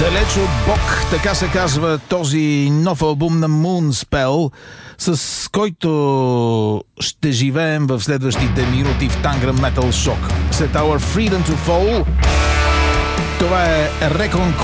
Далеч от Бог, така се казва този нов албум на Moonspell, с който ще живеем в следващите минути в Tangram Metal Shock. След Our Freedom to Fall, това е Recon